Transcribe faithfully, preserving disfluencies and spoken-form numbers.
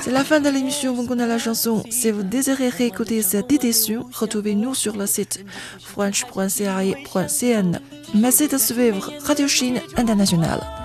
C'est la fin de l'émission Vous connaissez la chanson. Si vous désirez réécouter cette édition, retrouvez-nous sur le site french point c r i point c n. Merci de suivre Radio Chine Internationale.